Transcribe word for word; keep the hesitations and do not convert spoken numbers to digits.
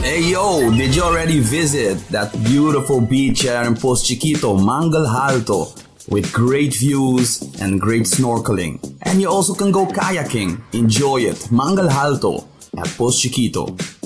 Hey yo, did you already visit that beautiful beach here in Post Chiquito, Mangal Alto, with great views and great snorkeling? And you also can go kayaking. Enjoy it, Mangal Alto at Post Chiquito.